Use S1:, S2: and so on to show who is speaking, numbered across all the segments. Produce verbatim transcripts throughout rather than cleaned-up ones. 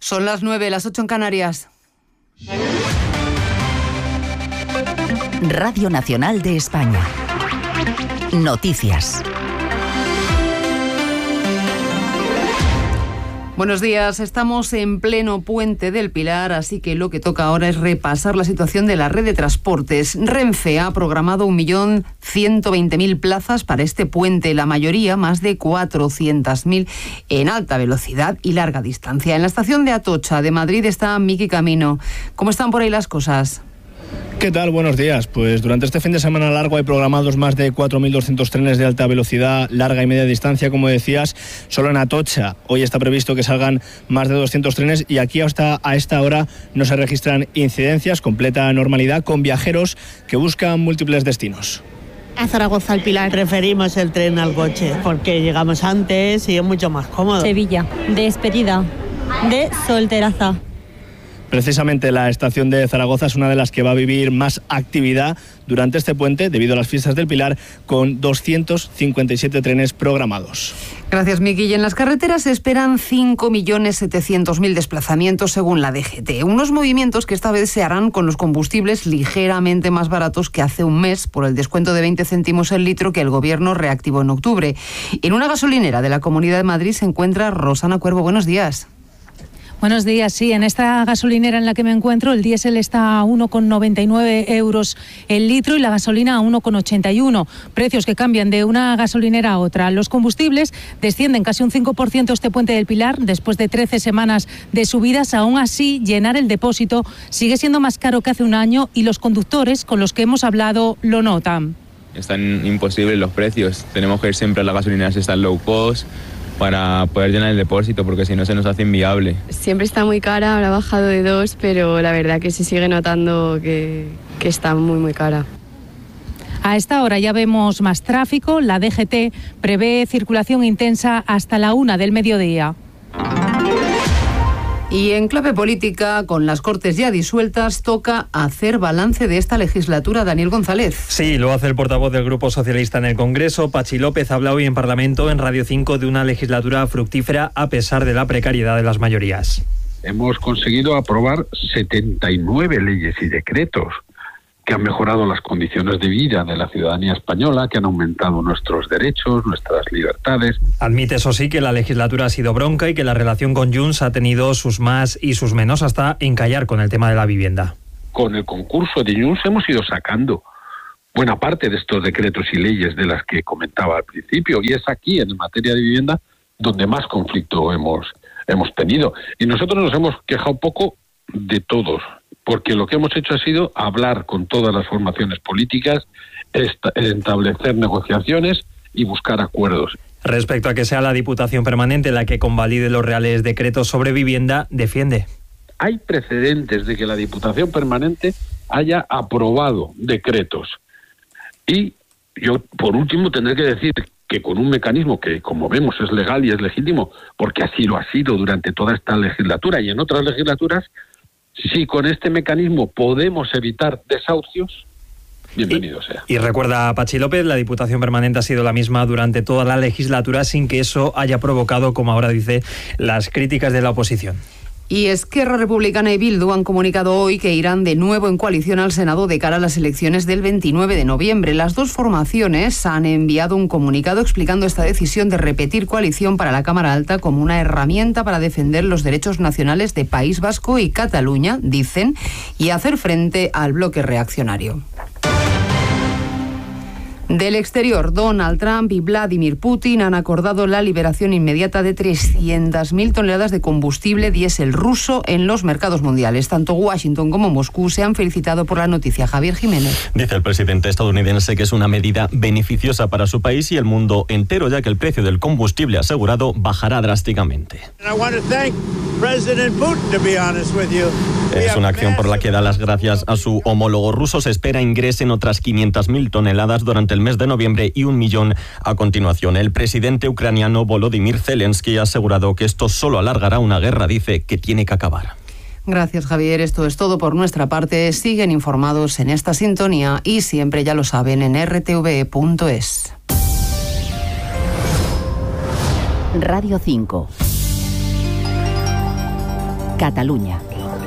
S1: Son las nueve, las ocho en Canarias.
S2: Radio Nacional de España. Noticias.
S1: Buenos días, estamos en pleno Puente del Pilar, así que lo que toca ahora es repasar la situación de la red de transportes. Renfe ha programado un millón ciento veinte mil plazas para este puente, la mayoría, más de cuatrocientas mil, en alta velocidad y larga distancia. En la estación de Atocha de Madrid está Miki Camino. ¿Cómo están por ahí las cosas?
S3: ¿Qué tal? Buenos días. Pues durante este fin de semana largo hay programados más de cuatro mil doscientos trenes de alta velocidad, larga y media distancia, como decías. Solo en Atocha hoy está previsto que salgan más de doscientos trenes y aquí hasta a esta hora no se registran incidencias, completa normalidad, con viajeros que buscan múltiples destinos.
S4: A Zaragoza al Pilar preferimos el tren al coche porque llegamos antes y es mucho más cómodo.
S5: Sevilla, despedida de solteraza.
S3: Precisamente la estación de Zaragoza es una de las que va a vivir más actividad durante este puente debido a las fiestas del Pilar, con doscientos cincuenta y siete trenes programados.
S1: Gracias, Miki. Y en las carreteras se esperan cinco millones setecientos mil desplazamientos según la D G T. Unos movimientos que esta vez se harán con los combustibles ligeramente más baratos que hace un mes por el descuento de veinte céntimos el litro que el Gobierno reactivó en octubre. En una gasolinera de la Comunidad de Madrid se encuentra Rosana Cuervo. Buenos días.
S6: Buenos días, sí, en esta gasolinera en la que me encuentro el diésel está a uno con noventa y nueve euros el litro y la gasolina a uno con ochenta y uno, precios que cambian de una gasolinera a otra. Los combustibles descienden casi un cinco por ciento este Puente del Pilar después de trece semanas de subidas. Aún así, llenar el depósito sigue siendo más caro que hace un año y los conductores con los que hemos hablado lo notan.
S7: Están imposibles los precios, tenemos que ir siempre a las gasolineras estas low cost para poder llenar el depósito, porque si no se nos hace inviable.
S8: Siempre está muy cara, ahora ha bajado de dos, pero la verdad que se sigue notando que, que está muy muy cara.
S6: A esta hora ya vemos más tráfico. La D G T prevé circulación intensa hasta la una del mediodía.
S1: Y en clave política, con las Cortes ya disueltas, toca hacer balance de esta legislatura. Daniel González.
S9: Sí, lo hace el portavoz del Grupo Socialista en el Congreso. Patxi López habla hoy en Parlamento, en Radio cinco, de una legislatura fructífera a pesar de la precariedad de las mayorías.
S10: Hemos conseguido aprobar setenta y nueve leyes y decretos que han mejorado las condiciones de vida de la ciudadanía española, que han aumentado nuestros derechos, nuestras libertades.
S9: Admite, eso sí, que la legislatura ha sido bronca y que la relación con Junts ha tenido sus más y sus menos, hasta encallar con el tema de la vivienda.
S10: Con el concurso de Junts hemos ido sacando buena parte de estos decretos y leyes de las que comentaba al principio, y es aquí, en materia de vivienda, donde más conflicto hemos, hemos tenido. Y nosotros nos hemos quejado un poco de todos, porque lo que hemos hecho ha sido hablar con todas las formaciones políticas, establecer negociaciones y buscar acuerdos.
S9: Respecto a que sea la Diputación Permanente la que convalide los reales decretos sobre vivienda, defiende.
S10: Hay precedentes de que la Diputación Permanente haya aprobado decretos. Y yo, por último, tendré que decir que con un mecanismo que, como vemos, es legal y es legítimo, porque así lo ha sido durante toda esta legislatura y en otras legislaturas, si con este mecanismo podemos evitar desahucios, bienvenido
S9: y,
S10: sea.
S9: Y recuerda a Patxi López, la Diputación Permanente ha sido la misma durante toda la legislatura, sin que eso haya provocado, como ahora dice, las críticas de la oposición.
S1: Y Esquerra Republicana y Bildu han comunicado hoy que irán de nuevo en coalición al Senado de cara a las elecciones del veintinueve de noviembre. Las dos formaciones han enviado un comunicado explicando esta decisión de repetir coalición para la Cámara Alta como una herramienta para defender los derechos nacionales de País Vasco y Cataluña, dicen, y hacer frente al bloque reaccionario. Del exterior, Donald Trump y Vladimir Putin han acordado la liberación inmediata de trescientas mil toneladas de combustible diésel ruso en los mercados mundiales. Tanto Washington como Moscú se han felicitado por la noticia. Javier Jiménez.
S11: Dice el presidente estadounidense que es una medida beneficiosa para su país y el mundo entero, ya que el precio del combustible asegurado bajará drásticamente. Es una acción por la que da las gracias a su homólogo ruso. Se espera ingresen otras quinientas mil toneladas durante el mes de noviembre y un millón a continuación. El presidente ucraniano Volodymyr Zelensky ha asegurado que esto solo alargará una guerra, dice, que tiene que acabar.
S1: Gracias, Javier. Esto es todo por nuestra parte. Siguen informados en esta sintonía y siempre, ya lo saben, en r t v e punto es.
S2: Radio cinco. Catalunya.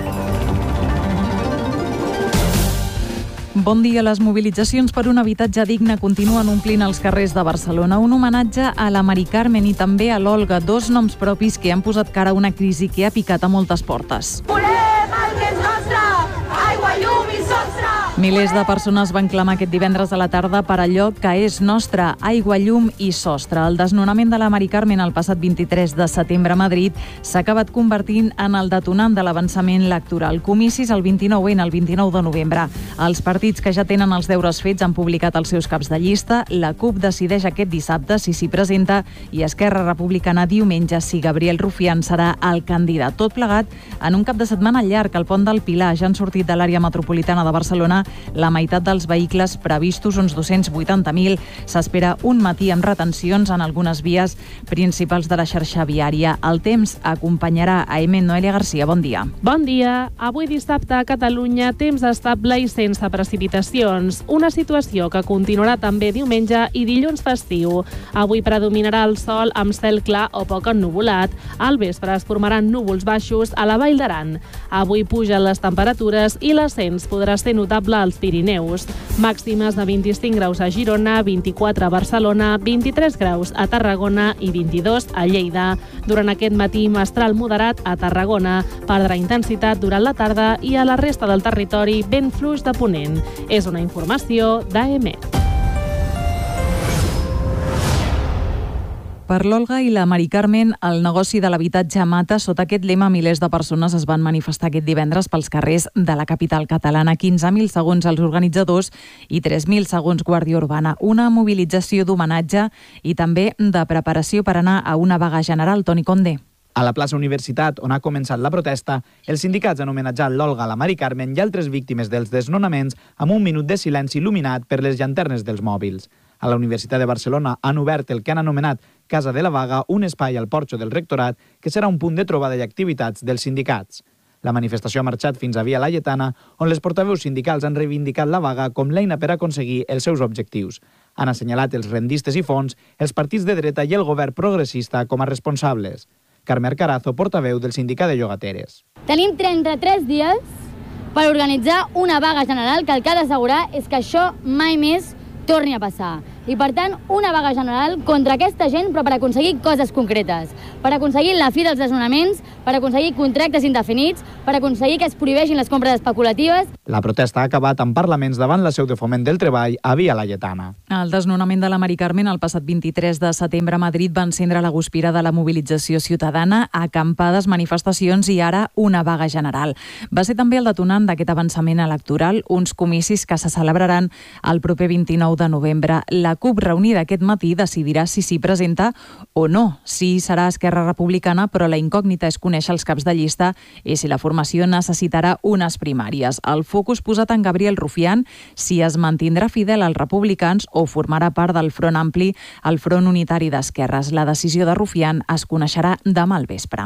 S12: Bon dia. Les mobilitzacions per un habitatge digne continuen omplint els carrers de Barcelona. Un homenatge a la Mari Carmen i també a l'Olga, dos noms propis que han posat cara a una crisi que ha picat a moltes portes.
S13: Volem el que és nostre, aigua, llum i sostre.
S12: Milers de persones van clamar aquest divendres a la tarda per allò que és nostre, aigua, llum i sostre. El desnonament de la Mari Carmen el passat vint-i-tres de setembre a Madrid s'ha acabat convertint en el detonant de l'avançament electoral. Comicis el vint-i-nou ena, el vint-i-nou de novembre. Els partits que ja tenen els deures fets han publicat els seus caps de llista. La CUP decideix aquest dissabte si s'hi presenta i Esquerra Republicana diumenge si Gabriel Rufián serà el candidat. Tot plegat en un cap de setmana llarg. Al Pont del Pilar ja han sortit de l'àrea metropolitana de Barcelona la meitat dels vehicles previstos, uns dos-cents vuitanta mil. S'espera un matí amb retencions en algunes vies principals de la xarxa viària. El temps acompanyarà a Emen. Noelia Garcia, bon dia.
S14: Bon dia. Avui dissabte a Catalunya, temps estable i sense precipitacions. Una situació que continuarà també diumenge i dilluns festiu. Avui predominarà el sol amb cel clar o poc ennuvolat. Al vespre es formaran núvols baixos a la Vall d'Aran. Avui pugen les temperatures i l'ascens podrà ser notable als Pirineus. Màximes de vint-i-cinc graus a Girona, vint-i-quatre a Barcelona, vint-i-tres graus a Tarragona i vint-i-dos a Lleida. Durant aquest matí, mestral moderat a Tarragona. Perdrà intensitat durant la tarda i a la resta del territori vent fluix de ponent. És una informació d'A M.
S12: Per l'Olga i la Mari Carmen, el negoci de l'habitatge mata. Sota aquest lema, milers de persones es van manifestar aquest divendres pels carrers de la capital catalana. quinze mil segons els organitzadors i tres mil segons Guàrdia Urbana. Una mobilització d'homenatge i també de preparació per anar a una vaga general. Toni Conde.
S15: A la plaça Universitat, on ha començat la protesta, els sindicats han homenatjat l'Olga, la Mari Carmen i altres víctimes dels desnonaments amb un minut de silenci il·luminat per les llanternes dels mòbils. A la Universitat de Barcelona han obert el que han anomenat Casa de la Vaga, un espai al porxo del rectorat que serà un punt de trobada i activitats dels sindicats. La manifestació ha marxat fins a Via Laietana, on les portaveus sindicals han reivindicat la vaga com l'eina per aconseguir els seus objectius. Han assenyalat els rendistes i fons, els partits de dreta i el govern progressista com a responsables. Carme Arcarazo, portaveu del sindicat de llogateres.
S16: Tenim trenta-tres dies per organitzar una vaga general que el que ha d'assegurar és que això mai més torni a passar. I, per tant, una vaga general contra aquesta gent, però per aconseguir coses concretes. Per aconseguir la fi dels desnonaments, per aconseguir contractes indefinits, per aconseguir que es prohibeixin les compres especulatives.
S15: La protesta ha acabat amb parlaments davant la seu de Foment del Treball a Via Laietana.
S12: El desnonament de la Mari Carmen el passat vint-i-tres de setembre a Madrid va encendre la guspira de la mobilització ciutadana, acampades, manifestacions i ara una vaga general. Va ser també el detonant d'aquest avançament electoral, uns comicis que se celebraran el proper vint-i-nou de novembre. La CUP, reunida aquest matí, decidirà si s'hi presenta o no. Sí, serà Esquerra Republicana, però la incògnita és conèixer els caps de llista i si la formació necessitarà unes primàries. El focus posat en Gabriel Rufián, si es mantindrà fidel als republicans o formarà part del Front Ampli, el Front Unitari d'Esquerres. La decisió de Rufián es coneixerà demà al vespre.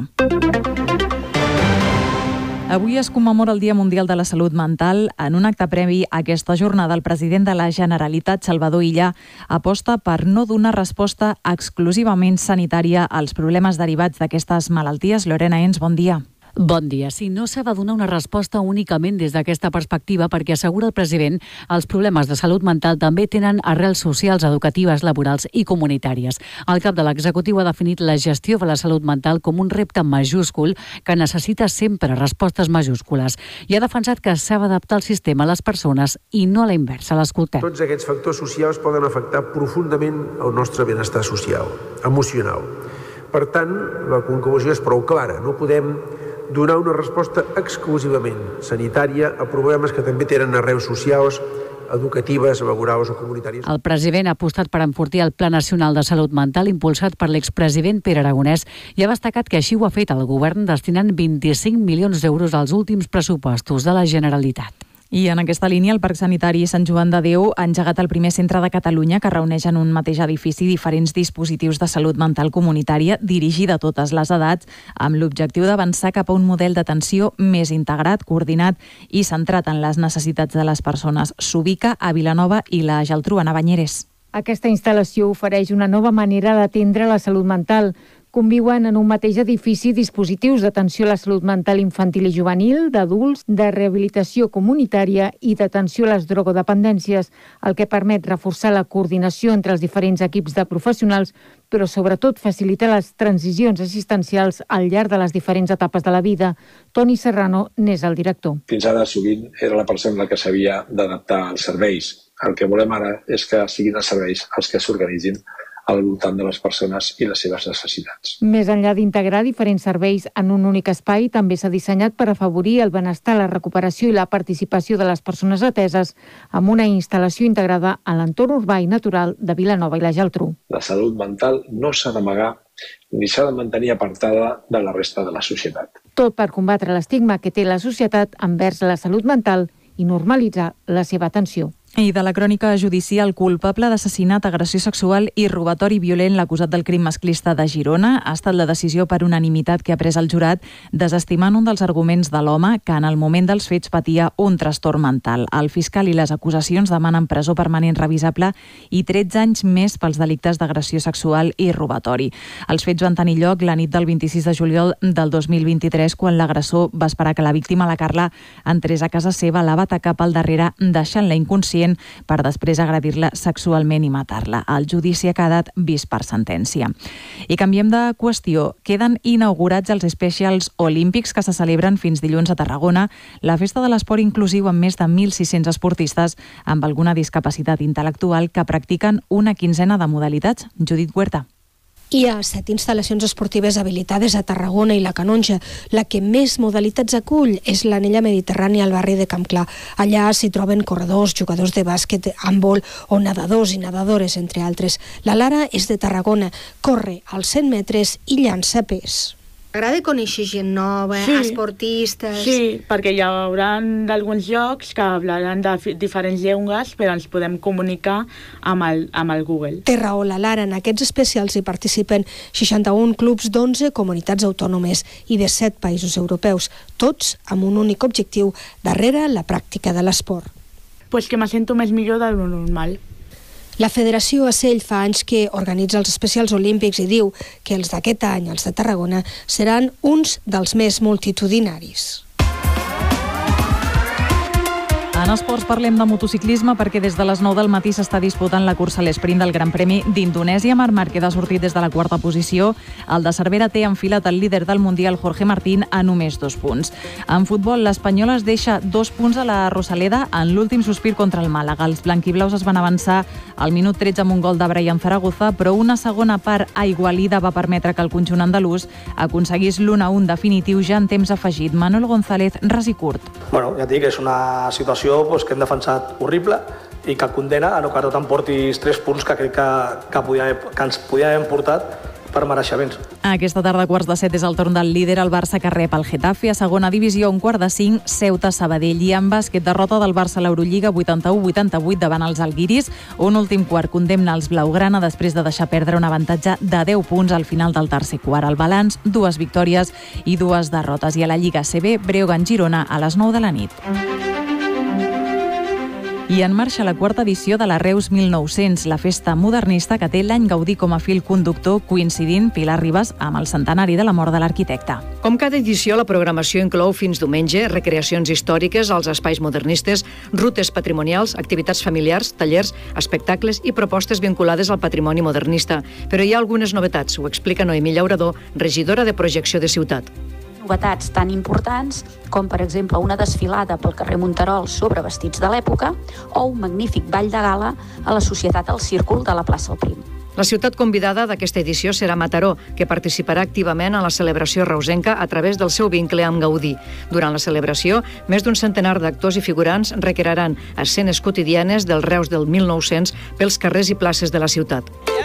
S12: Avui es commemora el Dia Mundial de la Salut Mental. En un acte previ a aquesta jornada, el president de la Generalitat, Salvador Illa, aposta per no donar resposta exclusivament sanitària als problemes derivats d'aquestes malalties. Lorena Ens, bon dia.
S17: Bon dia. Sí, no s'ha de donar una resposta únicament des d'aquesta perspectiva perquè, assegura el president, els problemes de salut mental també tenen arrels socials, educatives, laborals i comunitàries. El cap de l'executiu ha definit la gestió de la salut mental com un repte majúscul que necessita sempre respostes majúscules i ha defensat que s'ha d'adaptar el sistema a les persones i no a la inversa. L'escoltem.
S18: Tots aquests factors socials poden afectar profundament el nostre benestar social, emocional. Per tant, la conclusió és prou clara. No podem donar una resposta exclusivament sanitària a problemes que també tenen arrels socials, educatives, laborals o comunitàries.
S17: El president ha apostat per enfortir el Pla Nacional de Salut Mental impulsat per l'expresident Pere Aragonès i ha destacat que així ho ha fet el govern destinant vint-i-cinc milions d'euros als últims pressupostos de la Generalitat.
S12: I en aquesta línia, el Parc Sanitari Sant Joan de Déu ha engegat el primer centre de Catalunya que reuneix en un mateix edifici diferents dispositius de salut mental comunitària dirigida a totes les edats, amb l'objectiu d'avançar cap a un model d'atenció més integrat, coordinat i centrat en les necessitats de les persones. S'ubica a Vilanova i la Geltrú, Anna Banyeres.
S19: Aquesta instal·lació ofereix una nova manera d'atendre la salut mental,
S2: Conviuen en un mateix edifici dispositius d'atenció a la salut mental infantil i juvenil, d'adults, de rehabilitació comunitària i d'atenció a les drogodependències, el que permet reforçar la coordinació entre els diferents equips de professionals, però sobretot facilitar les transicions assistencials al llarg de les diferents etapes de la vida. Toni Serrano n'és el director.
S19: Fins ara sovint era la persona que s'havia d'adaptar als serveis. El que volem ara és que siguin els serveis els que s'organitzin al voltant de les persones i les seves necessitats.
S2: Més enllà d'integrar diferents serveis en un únic espai, també s'ha dissenyat per afavorir el benestar, la recuperació i la participació de les persones ateses amb una instal·lació integrada a l'entorn urbà i natural de Vilanova i la Geltrú.
S19: La salut mental no s'ha d'amagar ni s'ha de mantenir apartada de la resta de la societat.
S2: Tot per combatre l'estigma que té la societat envers la salut mental i normalitzar la seva atenció.
S12: I de la crònica judicial, culpable d'assassinat, agressió sexual i robatori violent, l'acusat del crim masclista de Girona ha estat la decisió per unanimitat que ha pres el jurat, desestimant un dels arguments de l'home que en el moment dels fets patia un trastorn mental. El fiscal i les acusacions demanen presó permanent revisable i tretze anys més pels delictes d'agressió sexual i robatori. Els fets van tenir lloc la nit del vint-i-sis de juliol del dos mil vint-i-tres, quan l'agressor va esperar que la víctima, la Carla, entrés a casa seva, la va atacar pel darrere, deixant-la inconscient per després agredir-la sexualment i matar-la. El judici ha quedat vist per sentència. I canviem de qüestió. Queden inaugurats els Specials Olímpics que se celebren fins dilluns a Tarragona, la festa de l'esport inclusiu amb més de mil sis-cents esportistes amb alguna discapacitat intel·lectual que practiquen una quinzena de modalitats. Judit Huerta.
S20: Hi ha set instal·lacions esportives habilitades a Tarragona i la Canonja. La que més modalitats acull és l'anella mediterrània al barri de Campclar. Allà s'hi troben corredors, jugadors de bàsquet, handbol o nedadors i nedadores, entre altres. La Lara és de Tarragona, corre als cent metres i llança pes.
S21: M'agrada conèixer gent nova,
S22: sí,
S21: esportistes...
S22: Sí, perquè hi haurà alguns llocs que hablaran de diferents llengües, però ens podem comunicar amb el, amb el Google.
S20: Té raó la Lara, en aquests especials hi participen seixanta-un clubs d'onze comunitats autònomes i de set països europeus, tots amb un únic objectiu, darrere la pràctica de l'esport.
S22: Pues que me sento més millor de lo normal.
S20: La Federació Acell fa anys que organitza els especials olímpics i diu que els d'aquest any, els de Tarragona, seran uns dels més multitudinaris.
S12: En esports parlem de motociclisme perquè des de les nou del matí s'està disputant la cursa a l'esprint del Gran Premi d'Indonèsia. Marc Márquez ha sortit des de la quarta posició. El de Cervera té enfilat el líder del Mundial, Jorge Martín, a només dos punts. En futbol, l'Espanyol es deixa dos punts a la Rosaleda en l'últim sospir contra el Màlaga. Els blanquiblaus es van avançar al minut tretze amb un gol de Brian Zaragoza, però una segona part aigualida va permetre que el conjunt andalús aconseguís l'u a u definitiu ja en temps afegit. Manuel González, ras i curt.
S23: Bueno, ja et dic, és una situació pues, que hem defensat horrible i que condena a no que no t'emportis tres punts que crec que, que, podia, que ens podia haver portat per mereixements.
S12: Aquesta tarda, quarts de set, és el torn del líder, el Barça, que rep el Getafe. A segona divisió, un quart de cinc, Ceuta-Sabadell. I en bàsquet, derrota del Barça a l'Eurolliga, vuitanta-u vuitanta-vuit davant els Alguiris. Un últim quart condemna els blaugrana després de deixar perdre un avantatge de deu punts al final del tercer quart. El balanç, dues victòries i dues derrotes. I a la Lliga A C B, Breogán-Girona a les nou de la nit. I en marxa la quarta edició de la Reus mil nou-cents, la festa modernista que té l'any Gaudí com a fil conductor, coincidint, Pilar Ribas, amb el centenari de la mort de l'arquitecte.
S24: Com cada edició, la programació inclou fins diumenge recreacions històriques als espais modernistes, rutes patrimonials, activitats familiars, tallers, espectacles i propostes vinculades al patrimoni modernista. Però hi ha algunes novetats, ho explica Noemí Llaurador, regidora de projecció de ciutat.
S25: Novetats tan importants com, per exemple, una desfilada pel carrer Monterol sobre vestits de l'època o un magnífic ball de gala a la Societat El Círcul de la plaça El Prim.
S24: La ciutat convidada d'aquesta edició serà Mataró, que participarà activament en la celebració reusenca a través del seu vincle amb Gaudí. Durant la celebració, més d'un centenar d'actors i figurants recrearan escenes quotidianes del Reus del mil nou-cents pels carrers i places de la ciutat.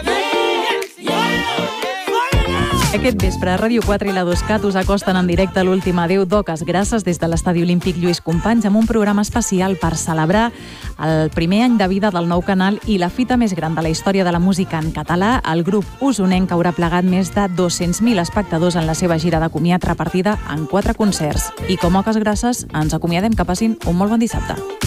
S12: Aquest vespre, Ràdio quatre i la dos cat us acosten en directe a l'últim adéu d'Oques Grasses des de l'Estadi Olímpic Lluís Companys amb un programa especial per celebrar el primer any de vida del nou canal i la fita més gran de la història de la música en català. El grup usonenc haurà plegat més de dos-cents mil espectadors en la seva gira de comiat repartida en quatre concerts. I com Oques Grasses, ens acomiadem que passin un molt bon dissabte.